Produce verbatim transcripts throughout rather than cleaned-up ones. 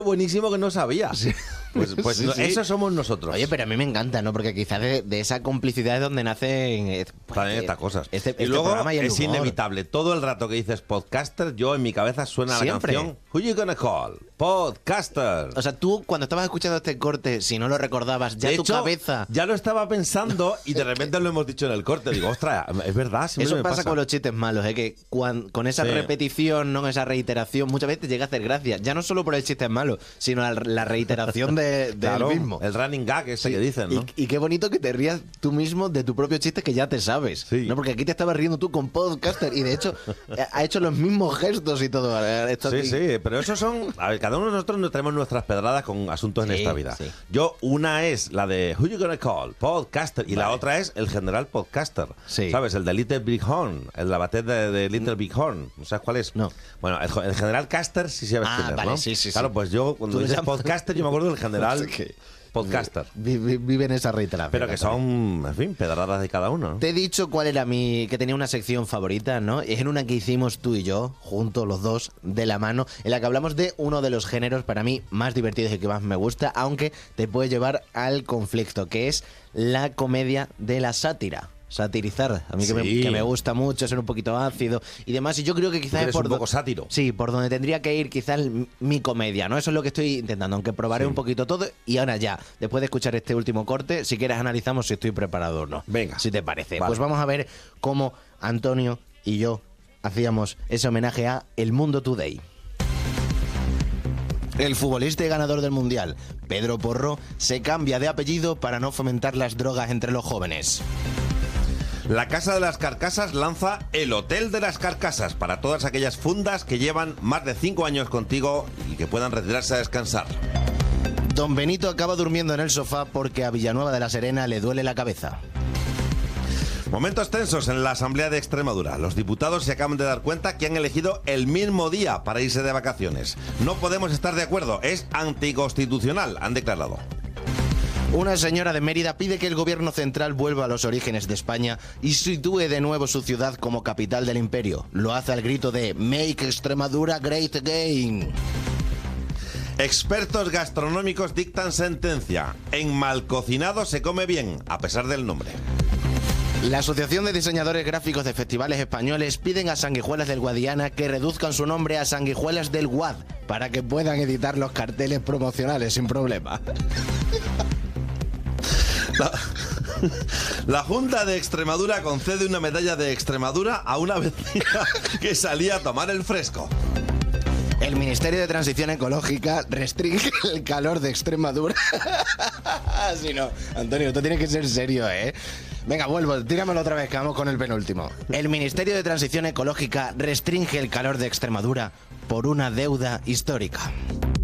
buenísimo que no sabía. Sí. Pues, pues Sí, no, sí. eso somos nosotros. Oye, pero a mí me encanta, ¿no? Porque quizás de, de esa complicidad es donde nacen eh, pues, También eh, estas cosas. Este, y este luego programa y el es humor. inevitable. Todo el rato que dices podcaster, yo en mi cabeza suena Siempre. la canción Who You Gonna Call? Podcaster. O sea, tú cuando estabas escuchando este corte, si no lo recordabas, ya de tu hecho, cabeza... ya lo estaba pensando y de repente lo hemos dicho en el corte. Digo, ostras, es verdad. siempre Eso me pasa, con los chistes malos, ¿eh? Que cuan- con esa Sí. repetición, ¿no? Esa reiteración, muchas veces te llega a hacer gracia. Ya no solo por el chiste malo, sino la, la reiteración de, del Claro, mismo. el running gag ese que dicen, ¿no? Y, y qué bonito que te rías tú mismo de tu propio chiste que ya te sabes. Sí. ¿No? Porque aquí te estabas riendo tú con Podcaster y de hecho eh, ha hecho los mismos gestos y todo. eh, esto Sí, aquí. sí, pero esos son... A ver, cada uno de nosotros nos traemos nuestras pedradas con asuntos en Sí, esta vida. sí. Yo, una es la de Who You Gonna Call? Podcaster. Y la Vale. otra es el general podcaster. Sí. ¿Sabes? El de Little Big Horn. El de la batalla de, de Little Big Horn. ¿No sabes cuál es? No. Bueno, el, el general caster sí sabes Ah, quién es, vale, ¿no? sí, sí, sí. Claro, pues yo cuando Tú lo dices llamas- podcaster yo me acuerdo del general No sé qué. podcaster. Vi- vi- Vive en esa reiteración. Pero que son, en fin, pedradas de cada uno, ¿no? Te he dicho cuál era mi... que tenía una sección favorita, ¿no? Es en una que hicimos tú y yo, juntos los dos, de la mano, en la que hablamos de uno de los géneros para mí más divertidos y que más me gusta, aunque te puede llevar al conflicto, que es la comedia de la sátira. Satirizar, a mí que, me, Sí. que me gusta mucho, ser un poquito ácido y demás, y yo creo que Tú quizás eres es por un do- poco sátiro. Sí, por donde tendría que ir quizás el- mi comedia, ¿no? Eso es lo que estoy intentando, aunque probaré Sí. un poquito todo y ahora ya, después de escuchar este último corte, si quieres analizamos si estoy preparado o no. Venga. Si te parece. Vale. Pues vamos a ver cómo Antonio y yo hacíamos ese homenaje a El Mundo Today. El futbolista y ganador del Mundial, Pedro Porro, se cambia de apellido para no fomentar las drogas entre los jóvenes. La Casa de las Carcasas lanza el Hotel de las Carcasas para todas aquellas fundas que llevan más de cinco años contigo y que puedan retirarse a descansar. Don Benito acaba durmiendo en el sofá porque a Villanueva de la Serena le duele la cabeza. Momentos tensos en la Asamblea de Extremadura. Los diputados se acaban de dar cuenta que han elegido el mismo día para irse de vacaciones. No podemos estar de acuerdo, es anticonstitucional, han declarado. Una señora de Mérida pide que el gobierno central vuelva a los orígenes de España y sitúe de nuevo su ciudad como capital del imperio. Lo hace al grito de Make Extremadura Great Again. Expertos gastronómicos dictan sentencia. En mal cocinado se come bien, a pesar del nombre. La Asociación de Diseñadores Gráficos de Festivales Españoles piden a Sanguijuelas del Guadiana que reduzcan su nombre a Sanguijuelas del Guad para que puedan editar los carteles promocionales sin problema. La, la Junta de Extremadura concede una medalla de Extremadura a una vecina que salía a tomar el fresco. El Ministerio de Transición Ecológica restringe el calor de Extremadura. Si no, Antonio, tú tienes que ser serio, ¿eh? Venga, vuelvo, tíramelo otra vez, que vamos con el penúltimo. El Ministerio de Transición Ecológica restringe el calor de Extremadura por una deuda histórica.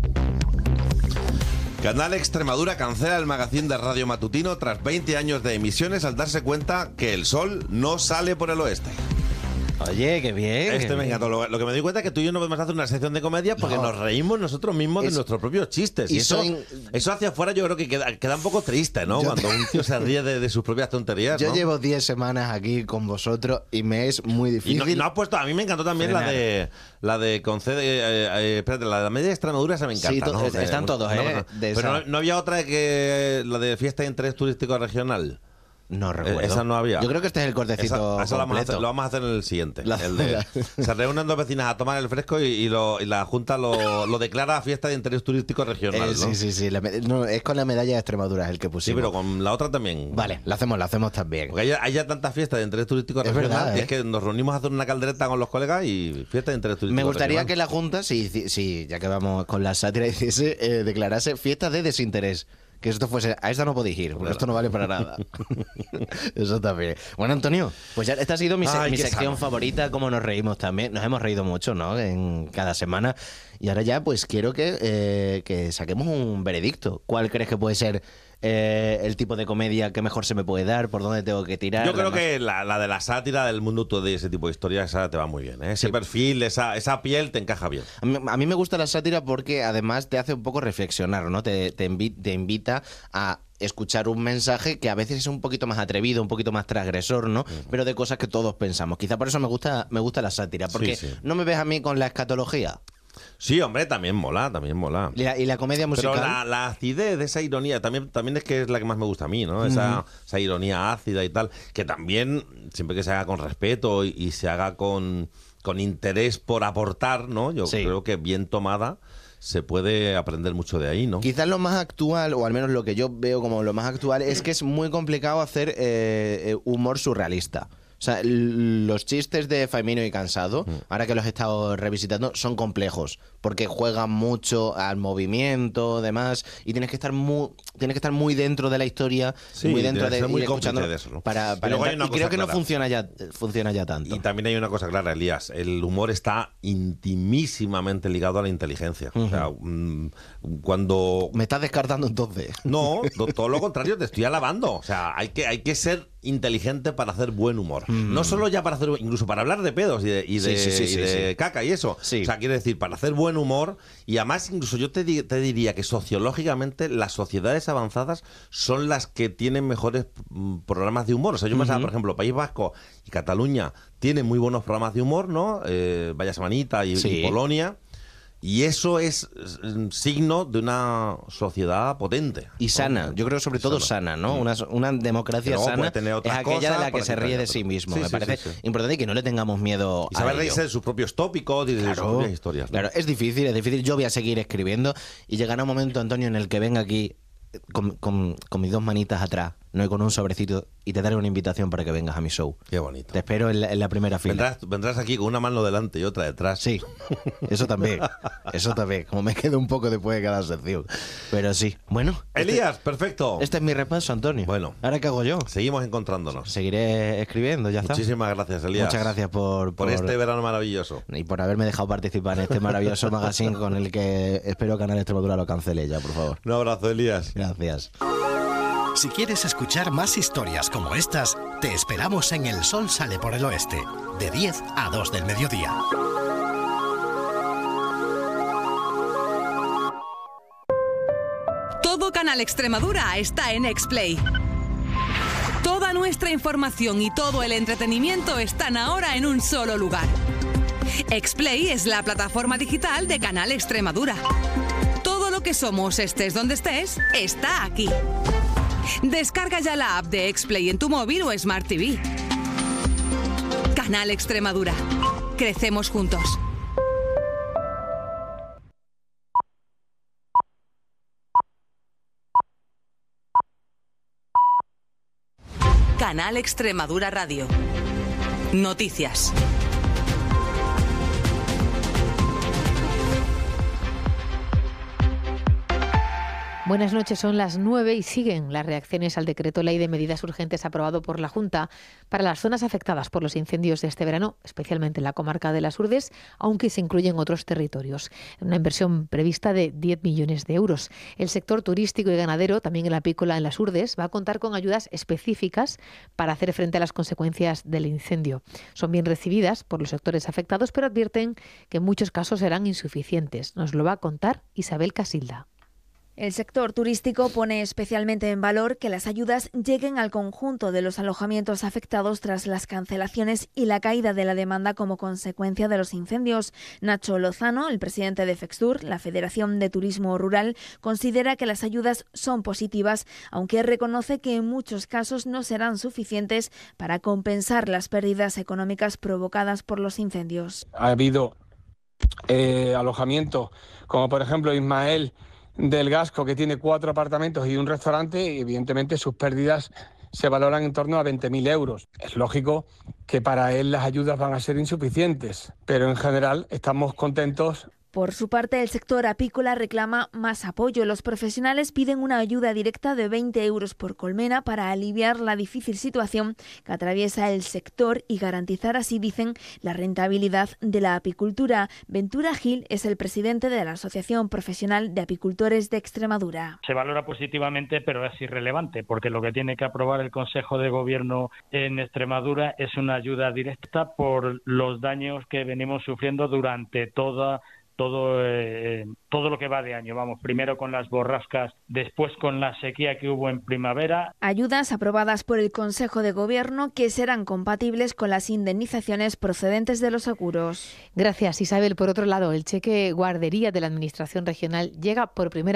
Canal Extremadura cancela el magazín de radio matutino tras veinte años de emisiones al darse cuenta que el sol no sale por el oeste. Oye, qué bien. Este me encantó. Lo, lo que me doy cuenta es que tú y yo no podemos hacer una sección de comedia porque No. nos reímos nosotros mismos Es- de nuestros propios chistes. Y, y eso, soy- eso hacia afuera yo creo que queda, queda un poco triste, ¿no? Yo- Cuando un tío se ríe de, de sus propias tonterías, Yo ¿no? llevo diez semanas aquí con vosotros y me es muy Y difícil. no, y no ha puesto, a mí me encantó también la frenar. de la de concede, eh, eh, espérate, la de la media de Extremadura esa me encanta, Sí, to- ¿no? es- están De- todos, no, ¿eh? no. De Pero esa. no, no había otra que la de fiesta de interés turístico regional. No recuerdo. Esa no había. Yo creo que este es el cortecito Esa, esa lo, vamos a completo. hacer, lo vamos a hacer en el siguiente. La- el de- se reúnen dos vecinas a tomar el fresco y, y lo- y la Junta lo, lo declara fiesta de interés turístico regional, Eh, ¿no? Sí, sí, sí. la me- no, es con la medalla de Extremadura el que Sí, pusimos. pero con la otra también. Vale, la hacemos, la hacemos también. Porque hay, hay ya tantas fiestas de interés turístico Es regional verdad, que ¿eh? es que nos reunimos a hacer una caldereta con los colegas y fiesta de interés turístico Me gustaría regional. que la Junta, si, si, si, ya que vamos con la sátira, hiciese, eh, declarase fiesta de desinterés. Que esto fuese, a esta no podéis ir, porque Claro. esto no vale para nada. Eso también. Bueno, Antonio, pues ya esta ha sido mi, se- Ay, mi qué sección sano. favorita, como nos reímos también. Nos hemos reído mucho, ¿no? En cada semana. Y ahora ya, pues quiero que, eh, que saquemos un veredicto. ¿Cuál crees que puede ser eh, el tipo de comedia que mejor se me puede dar? ¿Por dónde tengo que tirar? Yo creo Además- que la, la de la sátira del mundo todo de ese tipo de historias, esa te va muy bien, ¿eh? Ese perfil, esa, esa piel te encaja bien. A mí, a mí me gusta la sátira porque además te hace un poco reflexionar, ¿no? Te, te, invi- te invita a escuchar un mensaje que a veces es un poquito más atrevido, un poquito más transgresor, ¿no? Pero de cosas que todos pensamos. Quizá por eso me gusta, me gusta la sátira, porque Sí, sí. no me ves a mí con la escatología. Sí, hombre, también mola, también mola. ¿Y la, y la comedia musical? Pero la, la acidez de esa ironía también, también es que es la que más me gusta a mí, ¿no? Esa, mm. esa ironía ácida y tal, que también, siempre que se haga con respeto y, y se haga con, con interés por aportar, ¿no? Yo sí. creo que bien tomada se puede aprender mucho de ahí, ¿no? Quizás lo más actual, o al menos lo que yo veo como lo más actual, es que es muy complicado hacer eh, humor surrealista. O sea, los chistes de Faimino y Cansado, mm. ahora que los he estado revisitando, son complejos, porque juegan mucho al movimiento, demás, y tienes que estar muy, tienes que estar muy dentro de la historia, sí, muy dentro de, muy ir escuchando, de eso, ¿no? para, para y, entrar, y creo que clara. no funciona ya, funciona ya tanto. Y también hay una cosa clara, Elías, el humor está intimísimamente ligado a la inteligencia. Uh-huh. O sea, mmm, cuando... ¿Me estás descartando entonces? No, todo lo contrario, te estoy alabando. O sea, hay que, hay que ser inteligente para hacer buen humor. Mm. No solo ya para hacer, incluso para hablar de pedos y de, y de, sí, sí, sí, y de sí, sí. caca y eso. Sí. O sea, quiere decir, para hacer buen humor, y además incluso yo te, di, te diría que sociológicamente las sociedades avanzadas son las que tienen mejores mm, programas de humor. O sea, yo uh-huh. pensaba, por ejemplo, País Vasco y Cataluña tienen muy buenos programas de humor, ¿no? Eh, Vaya Semanita y, sí. y Polonia. Y eso es signo de una sociedad potente. Y sana, yo creo sobre todo sana, sana ¿no? Una, una democracia sana es aquella de la que se ríe de sí mismo. Sí, Me sí, parece sí, sí. importante y que no le tengamos miedo y a saber ello. reírse de sus propios tópicos y de claro, sus propias historias, ¿no? Claro, es difícil, es difícil. Yo voy a seguir escribiendo y llegará un momento, Antonio, en el que venga aquí con, con, con mis dos manitas atrás, no y con un sobrecito, y te daré una invitación para que vengas a mi show. Qué bonito. Te espero en la, en la primera fila. Vendrás, vendrás aquí con una mano delante y otra detrás. Sí, eso también. Eso también. Como me quedo un poco después de cada sección. Pero sí. Bueno. Elías, este, perfecto. Este es mi repaso, Antonio. Bueno. ¿Ahora qué hago yo? Seguimos encontrándonos. Seguiré escribiendo, ya está. Muchísimas gracias, Elías. Muchas gracias por, por... Por este verano maravilloso. Y por haberme dejado participar en este maravilloso magazine con el que espero Canal Extremadura lo cancele ya, por favor. Un abrazo, Elías. Gracias. Si quieres escuchar más historias como estas, te esperamos en El Sol Sale por el Oeste, de diez a dos del mediodía. Todo Canal Extremadura está en Explay. Toda nuestra información y todo el entretenimiento están ahora en un solo lugar. Explay es la plataforma digital de Canal Extremadura. Todo lo que somos, estés donde estés, está aquí. Descarga ya la app de Explay en tu móvil o Smart T V. Canal Extremadura. Crecemos juntos. Canal Extremadura Radio. Noticias. Buenas noches, son las nueve y siguen las reacciones al decreto ley de medidas urgentes aprobado por la Junta para las zonas afectadas por los incendios de este verano, especialmente en la comarca de las Urdes, aunque se incluyen otros territorios. Una inversión prevista de diez millones de euros. El sector turístico y ganadero, también el apícola en las Urdes, va a contar con ayudas específicas para hacer frente a las consecuencias del incendio. Son bien recibidas por los sectores afectados, pero advierten que en muchos casos serán insuficientes. Nos lo va a contar Isabel Casilda. El sector turístico pone especialmente en valor que las ayudas lleguen al conjunto de los alojamientos afectados tras las cancelaciones y la caída de la demanda como consecuencia de los incendios. Nacho Lozano, el presidente de Fextur, la Federación de Turismo Rural, considera que las ayudas son positivas, aunque reconoce que en muchos casos no serán suficientes para compensar las pérdidas económicas provocadas por los incendios. Ha habido eh, alojamientos, como por ejemplo Ismael del Gasco, que tiene cuatro apartamentos y un restaurante, y evidentemente sus pérdidas se valoran en torno a veinte mil euros. Es lógico que para él las ayudas van a ser insuficientes, pero en general estamos contentos. Por su parte, el sector apícola reclama más apoyo. Los profesionales piden una ayuda directa de veinte euros por colmena para aliviar la difícil situación que atraviesa el sector y garantizar, así dicen, la rentabilidad de la apicultura. Ventura Gil es el presidente de la Asociación Profesional de Apicultores de Extremadura. Se valora positivamente, pero es irrelevante, porque lo que tiene que aprobar el Consejo de Gobierno en Extremadura es una ayuda directa por los daños que venimos sufriendo durante toda todo eh, todo lo que va de año. Vamos, primero con las borrascas, después con la sequía que hubo en primavera. Ayudas aprobadas por el Consejo de Gobierno que serán compatibles con las indemnizaciones procedentes de los seguros. Gracias, Isabel. Por otro lado, el cheque guardería de la Administración regional llega por primera